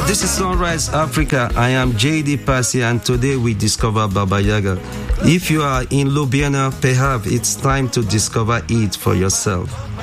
This is Sunrise Africa. I am JD Passy, and today we discover Baba Yaga. If you are in Ljubljana, perhaps it's time to discover it for yourself.